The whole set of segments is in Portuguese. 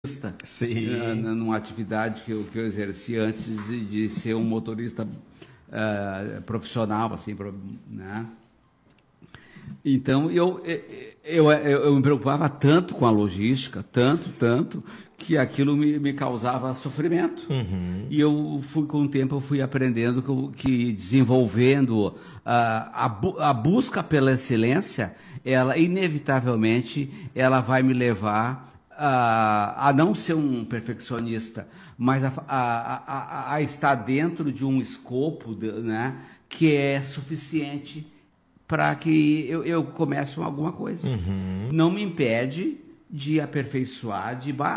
Sim. Numa atividade que eu exerci antes de ser um motorista profissional, assim, né? Então, eu me preocupava tanto com a logística, tanto, que aquilo me causava sofrimento. Uhum. E com o tempo, eu fui aprendendo que desenvolvendo a busca pela excelência, ela, inevitavelmente, ela vai me levar a não ser um perfeccionista, mas a estar dentro de um escopo, né, que é suficiente para que eu comece alguma coisa. Uhum. Não me impede de aperfeiçoar,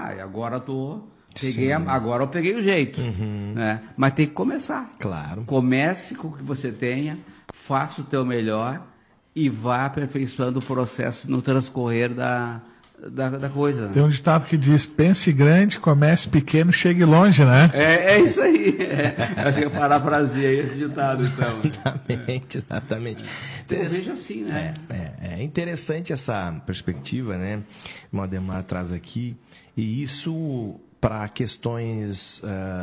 agora eu peguei o jeito. Uhum. Né? Mas tem que começar. Claro. Comece com o que você tenha, faça o teu melhor e vá aperfeiçoando o processo no transcorrer da coisa. Né? Tem um ditado que diz: pense grande, comece pequeno, chegue longe, né? É isso aí. Acho que eu parafraseei esse ditado, então. Exatamente. Eu vejo assim, né? É interessante essa perspectiva, né? O Ademar traz aqui. E isso para questões...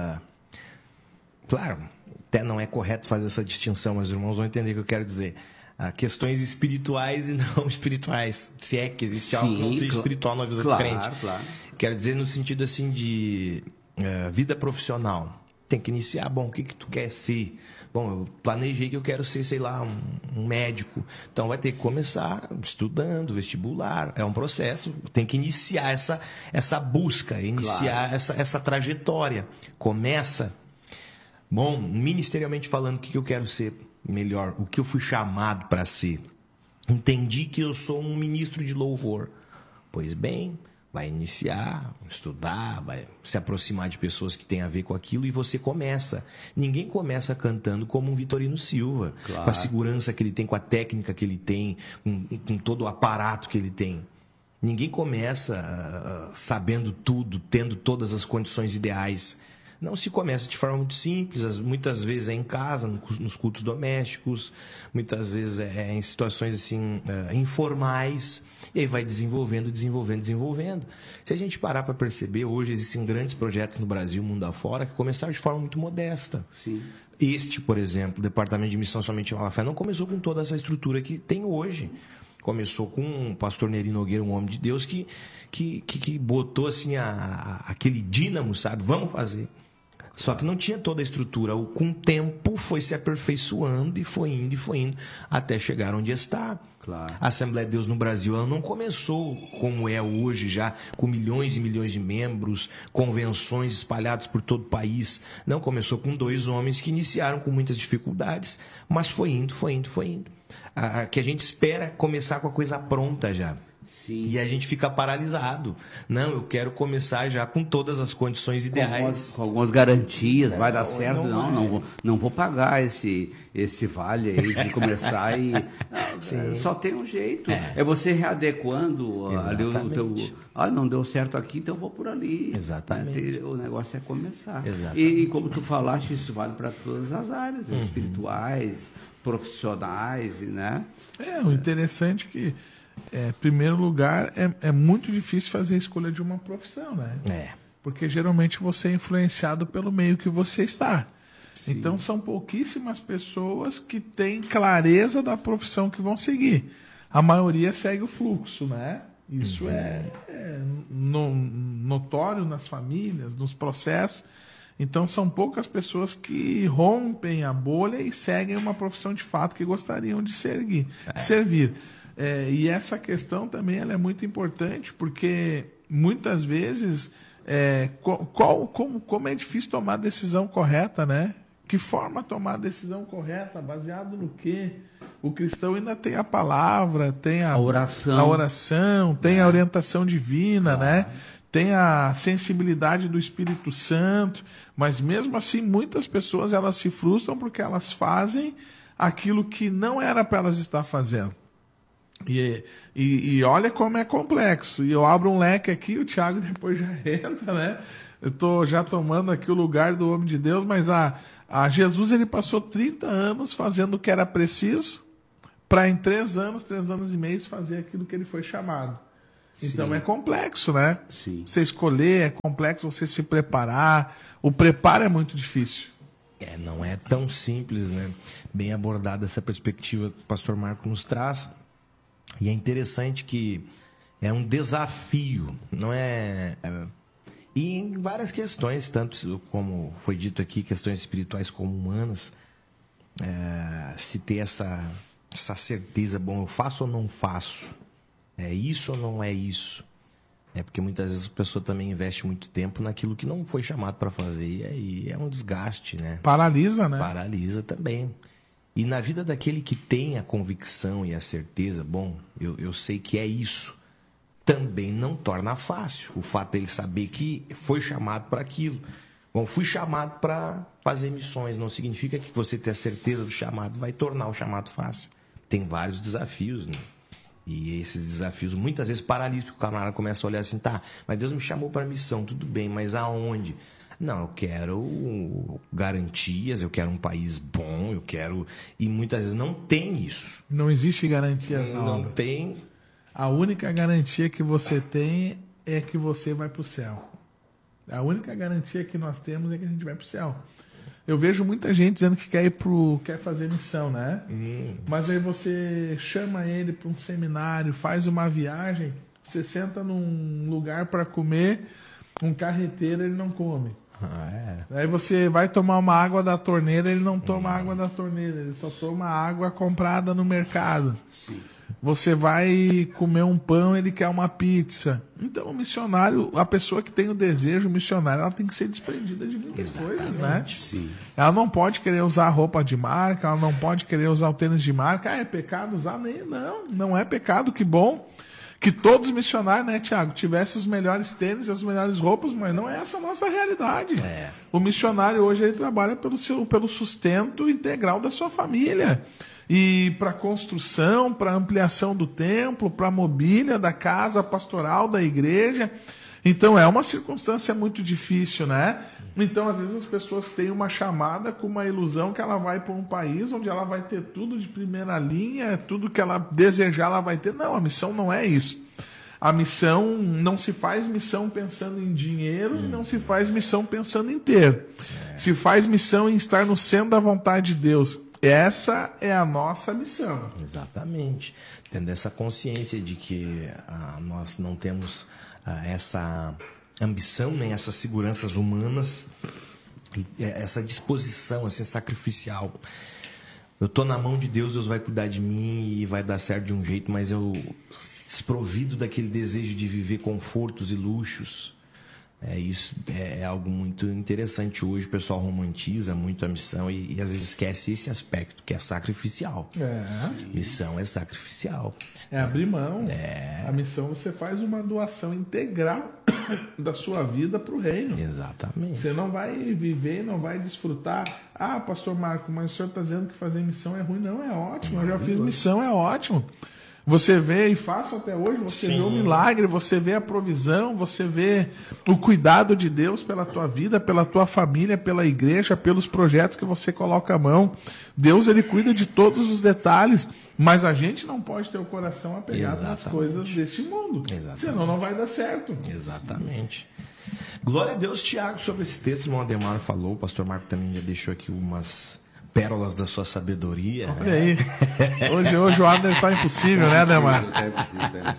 claro, até não é correto fazer essa distinção, mas os irmãos vão entender o que eu quero dizer. Questões espirituais e não espirituais. Se é que existe algo que não seja espiritual na vida do crente. Claro. Quero dizer no sentido assim de vida profissional. Tem que iniciar, bom, o que tu quer ser? Bom, eu planejei que eu quero ser, sei lá, um médico. Então vai ter que começar estudando, vestibular. É um processo. Tem que iniciar essa busca, iniciar essa trajetória. Começa. Bom, ministerialmente falando, o que eu quero ser? Melhor, o que eu fui chamado para ser. Entendi que eu sou um ministro de louvor. Pois bem, vai iniciar, estudar, vai se aproximar de pessoas que têm a ver com aquilo e você começa. Ninguém começa cantando como um Vitorino Silva, com a segurança que ele tem, com a técnica que ele tem, com todo o aparato que ele tem. Ninguém começa sabendo tudo, tendo todas as condições ideais. Não se começa de forma muito simples, muitas vezes é em casa, nos cultos domésticos, muitas vezes é em situações assim, informais, e aí vai desenvolvendo. Se a gente parar para perceber, hoje existem grandes projetos no Brasil, mundo afora, que começaram de forma muito modesta. Sim. Este, por exemplo, o Departamento de Missão Somente Uma Fé, não começou com toda essa estrutura que tem hoje. Começou com o pastor Neri Nogueira, um homem de Deus, que botou assim, aquele dínamo, sabe? Vamos fazer. Só que não tinha toda a estrutura. Com o tempo foi se aperfeiçoando e foi indo, até chegar onde está. Claro. A Assembleia de Deus no Brasil, ela não começou como é hoje, já com milhões e milhões de membros, convenções espalhadas por todo o país. Não, começou com 2 homens que iniciaram com muitas dificuldades, mas foi indo. Que a gente espera começar com a coisa pronta já. Sim. E a gente fica paralisado. Não, eu quero começar já com todas as condições ideais. Com algumas garantias, vai dar certo. Não vou pagar esse vale aí de começar e... só tem um jeito. É você readequando ali o teu... não deu certo aqui, então eu vou por ali. Exatamente. O negócio é começar. Exatamente. E como tu falaste, isso vale para todas as áreas, espirituais, profissionais, né? O interessante é que, em primeiro lugar, é muito difícil fazer a escolha de uma profissão, né? Porque geralmente você é influenciado pelo meio que você está. Sim. Então são pouquíssimas pessoas que têm clareza da profissão que vão seguir. A maioria segue o fluxo, né? Isso é notório nas famílias, nos processos. Então são poucas pessoas que rompem a bolha e seguem uma profissão de fato que gostariam de servir. E essa questão também ela é muito importante, porque muitas vezes como é difícil tomar a decisão correta, né? Que forma tomar a decisão correta? Baseado no quê? O cristão ainda tem a palavra, tem a oração, tem a orientação divina, né? Tem a sensibilidade do Espírito Santo, mas mesmo assim muitas pessoas elas se frustram porque elas fazem aquilo que não era para elas estar fazendo. E olha como é complexo. E eu abro um leque aqui, o Thiago depois já entra, né? Eu estou já tomando aqui o lugar do homem de Deus, mas Jesus ele passou 30 anos fazendo o que era preciso para em 3 anos e meio fazer aquilo que ele foi chamado. Então Sim. é complexo, né? Sim. Você escolher, é complexo você se preparar. O preparo é muito difícil. Não é tão simples, né? Bem abordada essa perspectiva que o pastor Marco nos traz. E é interessante que é um desafio, não é... E em várias questões, tanto como foi dito aqui, questões espirituais como humanas, se ter essa certeza, bom, eu faço ou não faço? É isso ou não é isso? Porque muitas vezes a pessoa também investe muito tempo naquilo que não foi chamado para fazer, e aí é um desgaste, né? Paralisa, né? Paralisa também. E na vida daquele que tem a convicção e a certeza, bom, eu sei que é isso, também não torna fácil o fato dele saber que foi chamado para aquilo. Bom, fui chamado para fazer missões, não significa que você ter a certeza do chamado vai tornar o chamado fácil. Tem vários desafios, né? E esses desafios muitas vezes paralisam, porque o camarada começa a olhar assim, tá, mas Deus me chamou para missão, tudo bem, mas aonde? Não, eu quero garantias, eu quero um país bom, eu quero... E muitas vezes não tem isso. Não existe garantias na Não obra. tem. A única garantia que você tem é que você vai para o céu. A única garantia que nós temos é que a gente vai para o céu. Eu vejo muita gente dizendo que quer fazer missão, né? Mas aí você chama ele para um seminário, faz uma viagem, você senta num lugar para comer, um carreteiro ele não come. Aí você vai tomar uma água da torneira, ele não toma água da torneira, ele só toma água comprada no mercado. Sim. Você vai comer um pão, ele quer uma pizza. Então, o missionário, a pessoa que tem o desejo missionário, ela tem que ser desprendida de muitas coisas, né? Sim. Ela não pode querer usar roupa de marca, ela não pode querer usar o tênis de marca. É pecado usar? Não é pecado, que bom. Que todos os missionários, né, Tiago, tivessem os melhores tênis, as melhores roupas, mas não é essa a nossa realidade. O missionário hoje ele trabalha pelo sustento integral da sua família. E para construção, para ampliação do templo, para mobília da casa pastoral, da igreja. Então é uma circunstância muito difícil, né? Então às vezes as pessoas têm uma chamada com uma ilusão que ela vai para um país onde ela vai ter tudo de primeira linha, tudo que ela desejar ela vai ter. Não, a missão não é isso. A missão, não se faz missão pensando em dinheiro e não se faz missão pensando em ter. Se faz missão em estar no centro da vontade de Deus. Essa é a nossa missão. Exatamente. Tendo essa consciência de que nós não temos essa ambição, nem essas seguranças humanas, e essa disposição assim, sacrificial. Eu estou na mão de Deus, Deus vai cuidar de mim e vai dar certo de um jeito, mas eu desprovido daquele desejo de viver confortos e luxos. Isso é algo muito interessante hoje. O pessoal romantiza muito a missão e às vezes esquece esse aspecto, que é sacrificial. Missão é sacrificial. É abrir mão. A missão você faz uma doação integral da sua vida para o reino. Exatamente. Você não vai viver, não vai desfrutar. Ah, pastor Marco, mas o senhor está dizendo que fazer missão é ruim. Não, é ótimo. Eu já fiz missão, é ótimo. Você vê, e faço até hoje, você vê o milagre, você vê a provisão, você vê o cuidado de Deus pela tua vida, pela tua família, pela igreja, pelos projetos que você coloca a mão. Deus, ele cuida de todos os detalhes, mas a gente não pode ter o coração apegado nas coisas deste mundo. Senão não vai dar certo. Exatamente. Glória a Deus, Tiago, sobre esse texto. O irmão Ademar falou, o pastor Marco também já deixou aqui umas pérolas da sua sabedoria. Olha aí. Hoje o Adler está impossível, né, Ademar? É possível.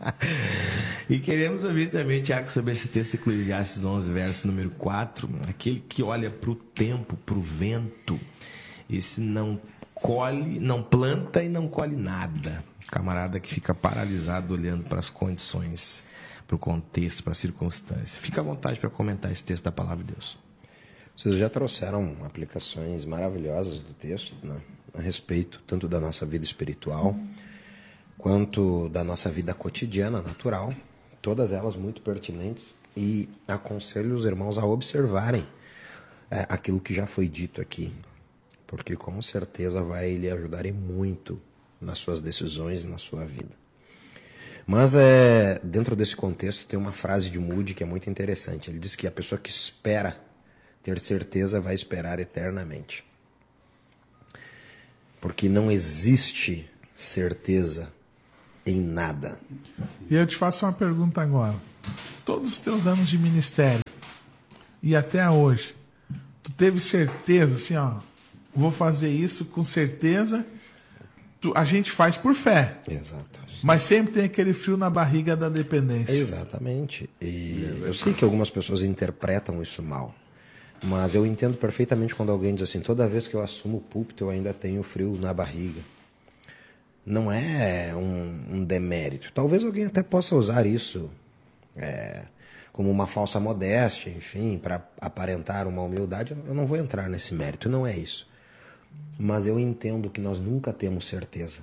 E queremos ouvir também, Tiago, sobre esse texto Eclesiastes 11, verso número 4. Aquele que olha para o tempo, para o vento, esse não colhe, não planta e não colhe nada. Camarada que fica paralisado olhando para as condições, para o contexto, para a circunstância. Fica à vontade para comentar esse texto da Palavra de Deus. Vocês já trouxeram aplicações maravilhosas do texto, né, a respeito tanto da nossa vida espiritual quanto da nossa vida cotidiana, natural, todas elas muito pertinentes, e aconselho os irmãos a observarem aquilo que já foi dito aqui, porque com certeza vai lhe ajudar muito nas suas decisões e na sua vida. Mas dentro desse contexto tem uma frase de Moody que é muito interessante. Ele diz que a pessoa que espera ter certeza vai esperar eternamente. Porque não existe certeza em nada. E eu te faço uma pergunta agora. Todos os teus anos de ministério e até hoje, tu teve certeza, assim, ó, vou fazer isso com certeza? A gente faz por fé. Exato. Mas sempre tem aquele frio na barriga da dependência. Exatamente. E eu sei que algumas pessoas interpretam isso mal. Mas eu entendo perfeitamente quando alguém diz assim, toda vez que eu assumo o púlpito eu ainda tenho frio na barriga. Não é um demérito. Talvez alguém até possa usar isso como uma falsa modéstia, enfim, para aparentar uma humildade. Eu não vou entrar nesse mérito, não é isso. Mas eu entendo que nós nunca temos certeza.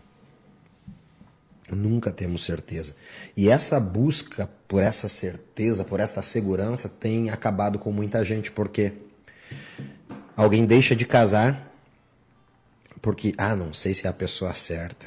Nunca temos certeza. E essa busca por essa certeza, por esta segurança, tem acabado com muita gente, porque alguém deixa de casar porque, não sei se é a pessoa certa.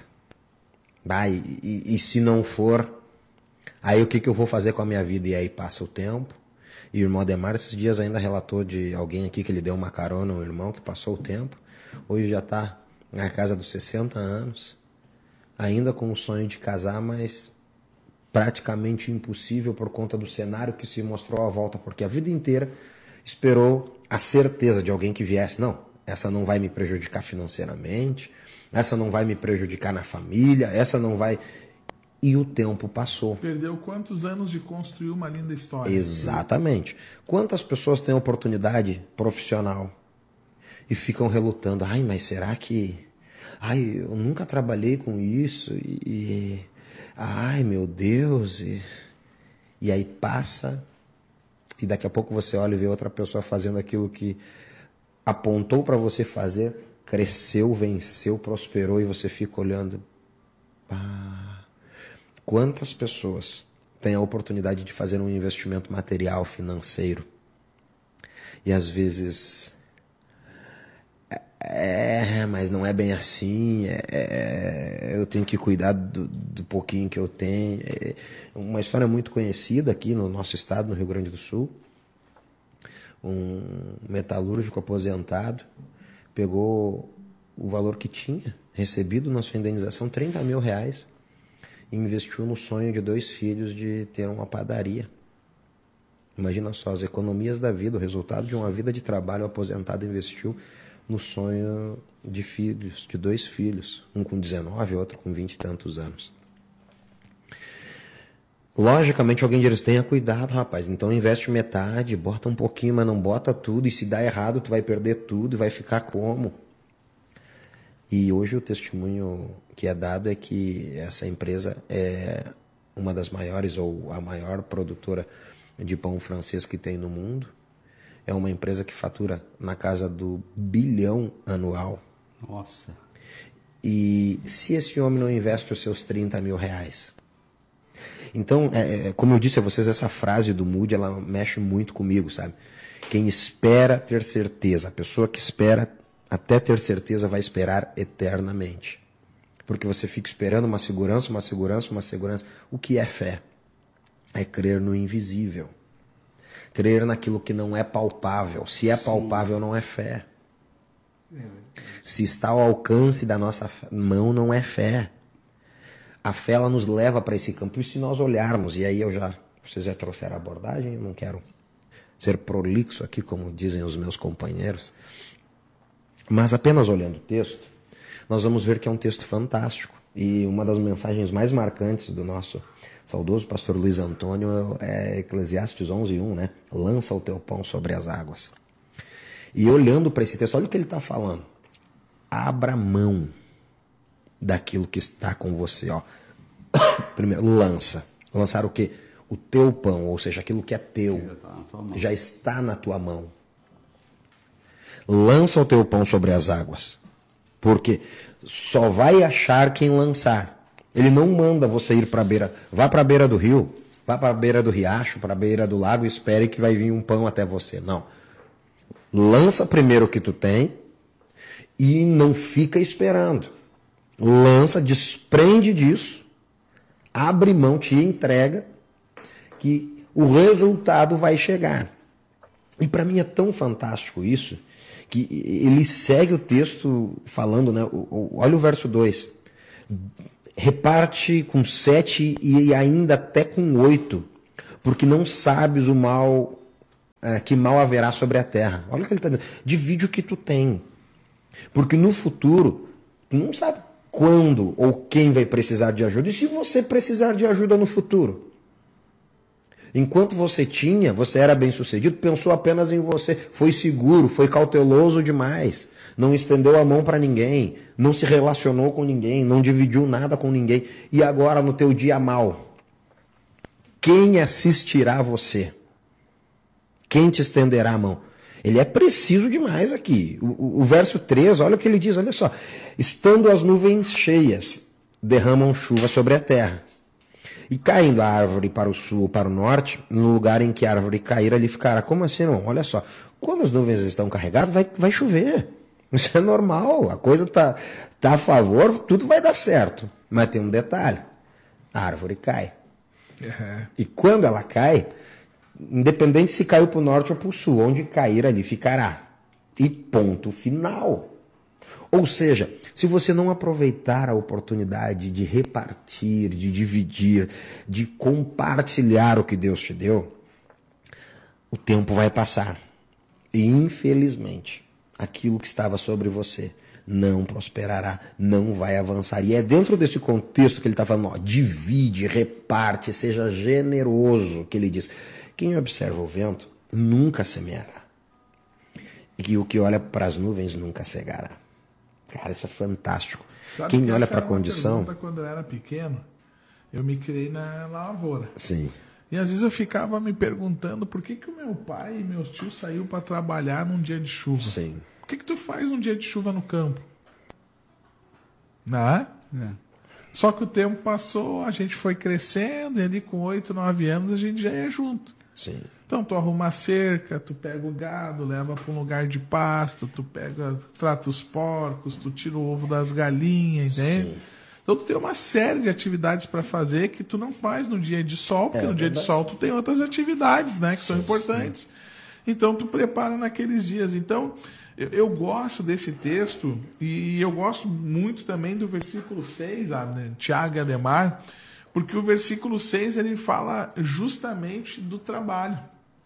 E se não for, aí o que eu vou fazer com a minha vida? E aí passa o tempo. E o irmão Ademar, esses dias ainda relatou de alguém aqui que ele deu uma carona a um irmão que passou o tempo. Hoje já está na casa dos 60 anos. Ainda com o sonho de casar, mas praticamente impossível por conta do cenário que se mostrou à volta, porque a vida inteira esperou a certeza de alguém que viesse. Não, essa não vai me prejudicar financeiramente, essa não vai me prejudicar na família, essa não vai... E o tempo passou. Perdeu quantos anos de construir uma linda história? Exatamente. Quantas pessoas têm oportunidade profissional e ficam relutando, mas será que... eu nunca trabalhei com isso meu Deus. E aí passa e daqui a pouco você olha e vê outra pessoa fazendo aquilo que apontou para você fazer, cresceu, venceu, prosperou e você fica olhando. Quantas pessoas têm a oportunidade de fazer um investimento material, financeiro e às vezes... mas não é bem assim, eu tenho que cuidar do pouquinho que eu tenho. Uma história muito conhecida aqui no nosso estado, no Rio Grande do Sul. Um metalúrgico aposentado pegou o valor que tinha recebido na sua indenização, R$30 mil, e investiu no sonho de 2 filhos de ter uma padaria. Imagina só, as economias da vida, o resultado de uma vida de trabalho. O aposentado investiu no sonho de filhos, de 2 filhos, um com 19, outro com 20 e tantos anos. Logicamente alguém diz, tenha cuidado, rapaz, então investe metade, bota um pouquinho, mas não bota tudo, e se dá errado tu vai perder tudo e vai ficar como? E hoje o testemunho que é dado é que essa empresa é uma das maiores, ou a maior produtora de pão francês que tem no mundo. É uma empresa que fatura na casa do R$1 bilhão anual. Nossa. E se esse homem não investe os seus R$30 mil? Então, como eu disse a vocês, essa frase do Moody, ela mexe muito comigo, sabe? Quem espera ter certeza, a pessoa que espera até ter certeza vai esperar eternamente. Porque você fica esperando uma segurança, uma segurança, uma segurança. O que é fé? É crer no invisível. Crer naquilo que não é palpável. Se é palpável, não é fé. Se está ao alcance da nossa mão, não é fé. A fé, ela nos leva para esse campo. E se nós olharmos, e aí vocês já trouxeram a abordagem, eu não quero ser prolixo aqui, como dizem os meus companheiros, mas apenas olhando o texto, nós vamos ver que é um texto fantástico. E uma das mensagens mais marcantes do nosso saudoso pastor Luiz Antônio é Eclesiastes 11:1, né? Lança o teu pão sobre as águas. E olhando para esse texto, olha o que ele está falando. Abra mão daquilo que está com você, ó. Primeiro, lança. Lançar o quê? O teu pão, ou seja, aquilo que é teu, já está na tua mão. Lança o teu pão sobre as águas. Porque só vai achar quem lançar. Ele não manda você ir para a beira. Vá para a beira do rio, vá para a beira do riacho, para a beira do lago e espere que vai vir um pão até você. Não. Lança primeiro o que tu tem e não fica esperando. Lança, desprende disso, abre mão, te entrega, que o resultado vai chegar. E para mim é tão fantástico isso, que ele segue o texto falando, né? Olha o verso 2. reparte com 7 e ainda até com 8, porque não sabes o mal, que mal haverá sobre a terra. Olha o que ele está dizendo. Divide o que tu tem. Porque no futuro, tu não sabe quando ou quem vai precisar de ajuda. E se você precisar de ajuda no futuro? Enquanto você era bem sucedido, pensou apenas em você, foi seguro, foi cauteloso demais, não estendeu a mão para ninguém, não se relacionou com ninguém, não dividiu nada com ninguém. E agora no teu dia mal, quem assistirá você? Quem te estenderá a mão? Ele é preciso demais aqui. O verso 3, olha o que ele diz, olha só. Estando as nuvens cheias, derramam chuva sobre a terra. E caindo a árvore para o sul ou para o norte, no lugar em que a árvore cair, ali ficará. Como assim, irmão? Olha só. Quando as nuvens estão carregadas, vai chover. Isso é normal. A coisa tá a favor, tudo vai dar certo. Mas tem um detalhe. A árvore cai. Uhum. E quando ela cai, independente se caiu para o norte ou para o sul, onde cair ali ficará. E ponto final. Ou seja, se você não aproveitar a oportunidade de repartir, de dividir, de compartilhar o que Deus te deu, o tempo vai passar. E infelizmente, aquilo que estava sobre você não prosperará, não vai avançar. E é dentro desse contexto que ele está falando, divide, reparte, seja generoso, que ele diz. Quem observa o vento nunca semeará. E o que olha para as nuvens nunca cegará. Cara, isso é fantástico. Sabe quem olha para a condição... Quando eu era pequeno, eu me criei na lavoura. Sim. E às vezes eu ficava me perguntando por que o meu pai e meus tios saíram para trabalhar num dia de chuva. Sim. O que tu faz num dia de chuva no campo? Não é? Só que o tempo passou, a gente foi crescendo, e ali com 8, 9 anos a gente já ia junto. Sim. Então tu arruma a cerca, tu pega o gado, leva para um lugar de pasto, trata os porcos, tu tira o ovo das galinhas, entende? Sim. Então tu tem uma série de atividades para fazer que tu não faz no dia de sol, porque no dia de sol tu tem outras atividades, né, que são importantes. Então tu prepara naqueles dias. Então eu gosto desse texto e eu gosto muito também do versículo 6, Tiago e Ademar, porque o versículo 6 ele fala justamente do trabalho.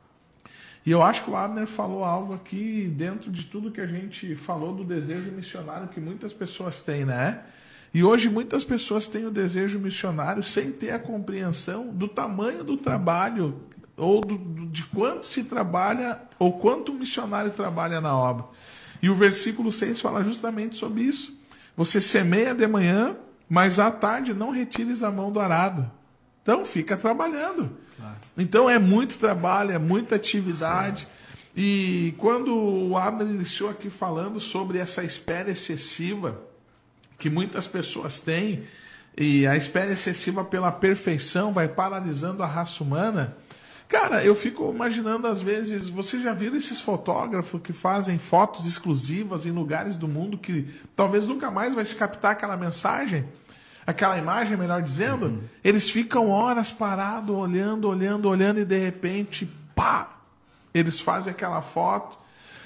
E eu acho que o Abner falou algo aqui dentro de tudo que a gente falou do desejo missionário que muitas pessoas têm, né? E hoje muitas pessoas têm o desejo missionário sem ter a compreensão do tamanho do trabalho ou de quanto se trabalha ou quanto o missionário trabalha na obra. E o versículo 6 fala justamente sobre isso. Você semeia de manhã, mas à tarde não retires a mão do arado. Então fica trabalhando. Claro. Então é muito trabalho, é muita atividade. Sim. E quando o Abner iniciou aqui falando sobre essa espera excessiva que muitas pessoas têm, e a espera excessiva pela perfeição vai paralisando a raça humana, cara, eu fico imaginando às vezes, você já viu esses fotógrafos que fazem fotos exclusivas em lugares do mundo que talvez nunca mais vai se captar aquela mensagem? Aquela imagem, melhor dizendo, eles ficam horas parados, olhando, e de repente, pá, eles fazem aquela foto.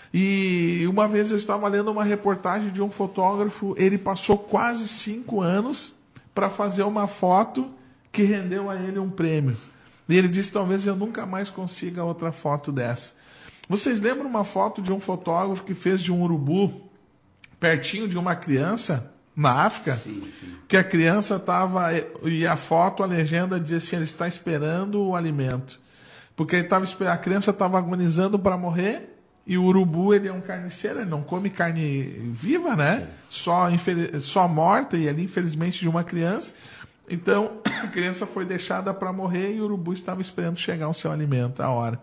E uma vez eu estava lendo uma reportagem de um fotógrafo, ele passou quase 5 anos para fazer uma foto que rendeu a ele um prêmio. E ele disse, talvez eu nunca mais consiga outra foto dessa. Vocês lembram uma foto de um fotógrafo que fez de um urubu pertinho de uma criança na África? Sim. Que a criança estava, e a foto, a legenda dizia assim, ele está esperando o alimento. Porque ele a criança estava agonizando para morrer, e o urubu, ele é um carniceiro, ele não come carne viva, né? Só morta, e ali, infelizmente, de uma criança. Então, a criança foi deixada para morrer e o urubu estava esperando chegar o seu alimento, a hora.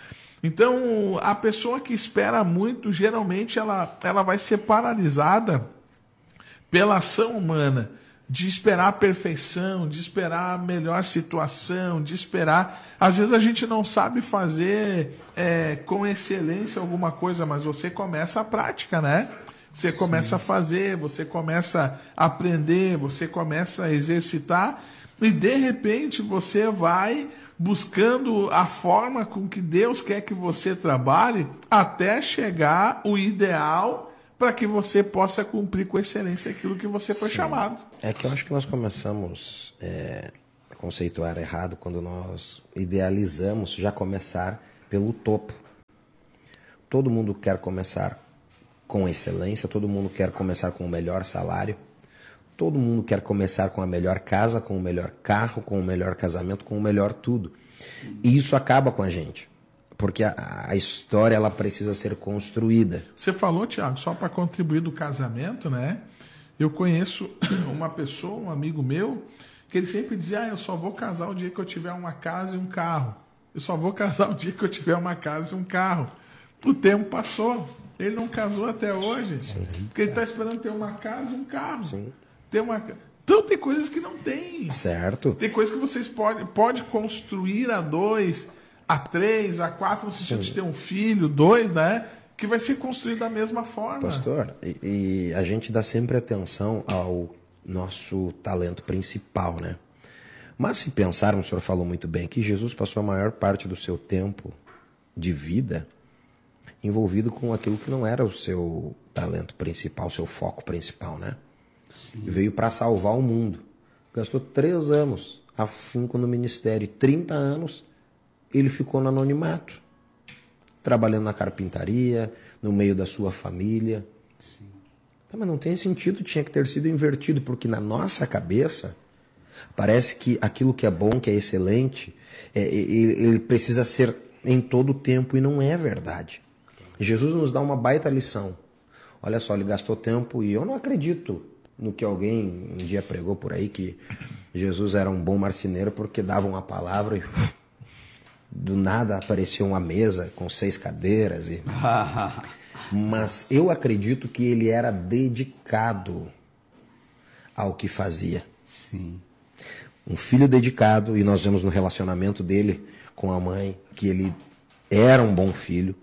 Então, a pessoa que espera muito, geralmente, ela vai ser paralisada pela ação humana, de esperar a perfeição, de esperar a melhor situação, de esperar... Às vezes a gente não sabe fazer com excelência alguma coisa, mas você começa a prática, né? Você começa a fazer, você começa a aprender, você começa a exercitar e, de repente, você vai buscando a forma com que Deus quer que você trabalhe até chegar o ideal para que você possa cumprir com excelência aquilo que você foi chamado. É que eu acho que nós começamos a conceituar errado quando nós idealizamos já começar pelo topo. Todo mundo quer começar com excelência, todo mundo quer começar com o melhor salário, todo mundo quer começar com a melhor casa, com o melhor carro, com o melhor casamento, com o melhor tudo. E isso acaba com a gente. Porque a história ela precisa ser construída. Você falou, Tiago, só para contribuir do casamento, né? Eu conheço uma pessoa, um amigo meu, que ele sempre dizia, eu só vou casar o dia que eu tiver uma casa e um carro. Eu só vou casar o dia que eu tiver uma casa e um carro. O tempo passou. Ele não casou até hoje. Sim. Porque ele está esperando ter uma casa e um carro. Sim. Então tem coisas que não tem. Certo. Tem coisas que vocês podem construir a 2, a 3, a 4, no sentido de ter um filho, 2, né? Que vai ser construído da mesma forma. Pastor, e a gente dá sempre atenção ao nosso talento principal, né? Mas se pensarmos, o senhor falou muito bem, que Jesus passou a maior parte do seu tempo de vida envolvido com aquilo que não era o seu talento principal, o seu foco principal, né? Sim. Veio para salvar o mundo. Gastou 3 anos afinco no ministério, 30 anos ele ficou no anonimato, trabalhando na carpintaria, no meio da sua família. Sim. Tá, mas não tem sentido, tinha que ter sido invertido, porque na nossa cabeça parece que aquilo que é bom, que é excelente, ele precisa ser em todo o tempo, e não é verdade. Jesus nos dá uma baita lição. Olha só, ele gastou tempo, e eu não acredito no que alguém um dia pregou por aí, que Jesus era um bom marceneiro porque dava uma palavra e do nada apareceu uma mesa com 6 cadeiras. Mas eu acredito que ele era dedicado ao que fazia. Sim. Um filho dedicado, e nós vemos no relacionamento dele com a mãe que ele era um bom filho,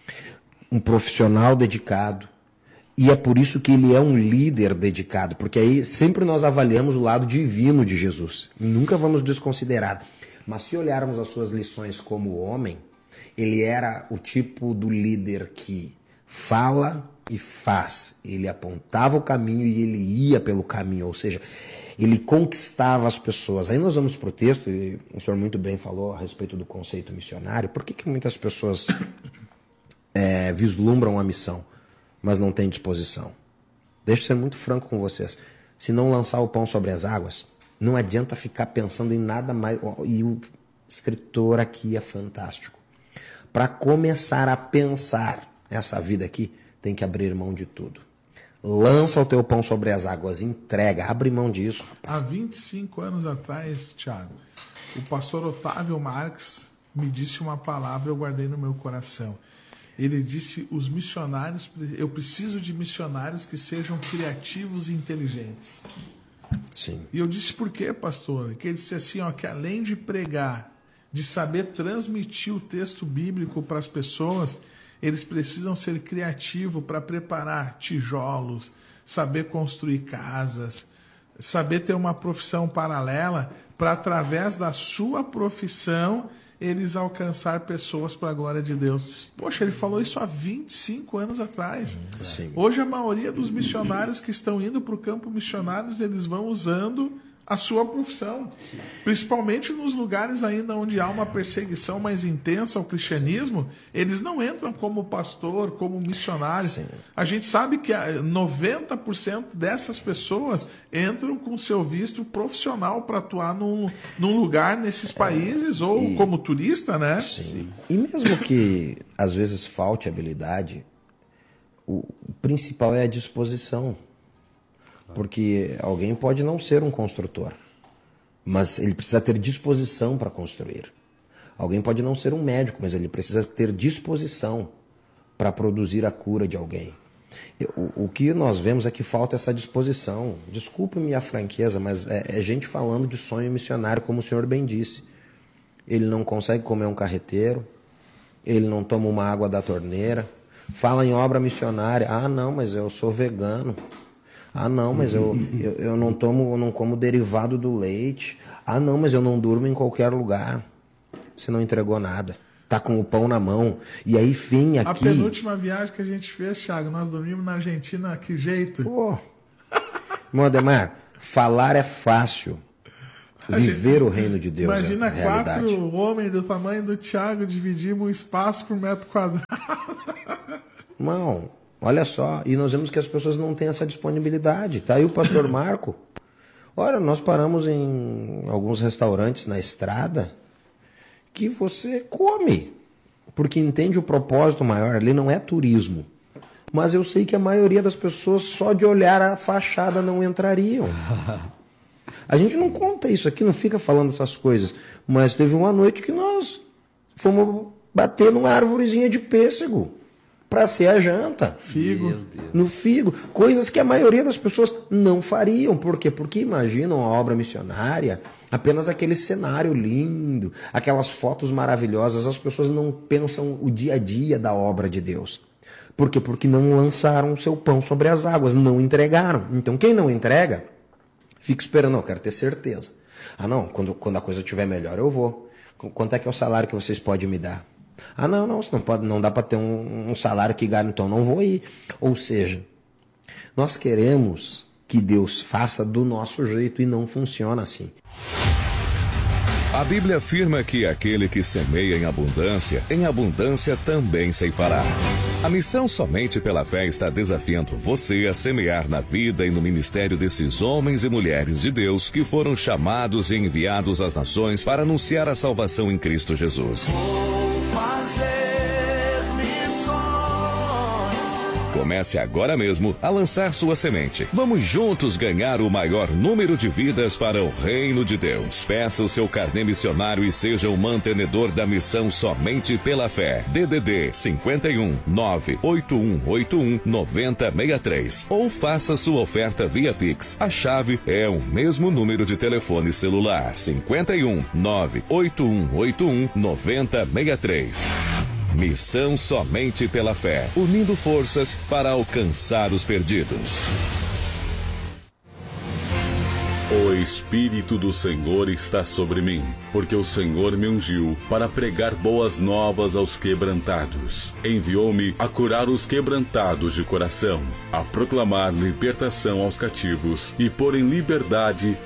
um profissional dedicado, e é por isso que ele é um líder dedicado, porque aí sempre nós avaliamos o lado divino de Jesus, nunca vamos desconsiderar. Mas se olharmos as suas lições como homem, ele era o tipo do líder que fala e faz. Ele apontava o caminho e ele ia pelo caminho, ou seja, ele conquistava as pessoas. Aí nós vamos para o texto, e o senhor muito bem falou a respeito do conceito missionário. Por que muitas pessoas vislumbram a missão, mas não têm disposição? Deixa eu ser muito franco com vocês. Se não lançar o pão sobre as águas, não adianta ficar pensando em nada mais. E o escritor aqui é fantástico. Para começar a pensar essa vida aqui, tem que abrir mão de tudo. Lança o teu pão sobre as águas, entrega, abre mão disso, rapaz. Há 25 anos atrás, Tiago, o pastor Otávio Marques me disse uma palavra, eu guardei no meu coração. Ele disse, os missionários, eu preciso de missionários que sejam criativos e inteligentes. Sim. E eu disse por quê, pastor? Que ele disse assim, que além de pregar, de saber transmitir o texto bíblico para as pessoas, eles precisam ser criativos para preparar tijolos, saber construir casas, saber ter uma profissão paralela para, através da sua profissão, eles alcançar pessoas para a glória de Deus. Poxa, ele falou isso há 25 anos atrás. Sim. Hoje a maioria dos missionários que estão indo para o campo missionários, eles vão usando a sua profissão. Sim. Principalmente nos lugares ainda onde há uma perseguição mais intensa ao cristianismo, eles não entram como pastor, como missionário. Sim. A gente sabe que 90% dessas pessoas entram com seu visto profissional para atuar num lugar nesses países, ou como turista, né? Sim. E mesmo que às vezes falte habilidade, o principal é a disposição. Porque alguém pode não ser um construtor, mas ele precisa ter disposição para construir. Alguém pode não ser um médico, mas ele precisa ter disposição para produzir a cura de alguém. O que nós vemos é que falta essa disposição. Desculpe-me a franqueza, mas é gente falando de sonho missionário, como o senhor bem disse. Ele não consegue comer um carreteiro, ele não toma uma água da torneira, fala em obra missionária. Ah, não, mas eu sou vegano. Ah, não, mas eu não como derivado do leite. Ah, não, mas eu não durmo em qualquer lugar. Você não entregou nada. tá com o pão na mão. E aí vem aqui... A penúltima viagem que a gente fez, Thiago, nós dormimos na Argentina, que jeito? Pô, irmão Ademar, falar é fácil. Viver o reino de Deus. Imagina é a realidade. 4 homens do tamanho do Thiago dividimos um espaço por metro quadrado. Irmão, olha só, e nós vemos que as pessoas não têm essa disponibilidade. Tá aí o pastor Marco. Olha, nós paramos em alguns restaurantes na estrada que você come, porque entende o propósito maior. Ali não é turismo. Mas eu sei que a maioria das pessoas só de olhar a fachada não entrariam. A gente não conta isso aqui, não fica falando essas coisas. Mas teve uma noite que nós fomos bater numa árvorezinha de pêssego para ser a janta. Figo. No figo. Coisas que a maioria das pessoas não fariam. Por quê? Porque imaginam a obra missionária apenas aquele cenário lindo, aquelas fotos maravilhosas. As pessoas não pensam o dia a dia da obra de Deus. Por quê? Porque não lançaram o seu pão sobre as águas, não entregaram. Então quem não entrega, fica esperando, não, quero ter certeza. Ah não, quando a coisa estiver melhor eu vou. Quanto é que é o salário que vocês podem me dar? Ah não, não dá para ter um salário que ganha, então não vou ir. Ou seja, nós queremos que Deus faça do nosso jeito e não funciona assim. A Bíblia afirma que aquele que semeia em abundância também ceifará. A missão Somente pela Fé está desafiando você a semear na vida e no ministério desses homens e mulheres de Deus que foram chamados e enviados às nações para anunciar a salvação em Cristo Jesus. Comece agora mesmo a lançar sua semente. Vamos juntos ganhar o maior número de vidas para o reino de Deus. Peça o seu carnê missionário e seja o mantenedor da missão Somente pela Fé. DDD 51 98181 9063. Ou faça sua oferta via Pix. A chave é o mesmo número de telefone celular. 51 98181 9063. Missão Somente pela Fé, unindo forças para alcançar os perdidos. O Espírito do Senhor está sobre mim, porque o Senhor me ungiu para pregar boas novas aos quebrantados. Enviou-me a curar os quebrantados de coração, a proclamar libertação aos cativos e pôr em liberdade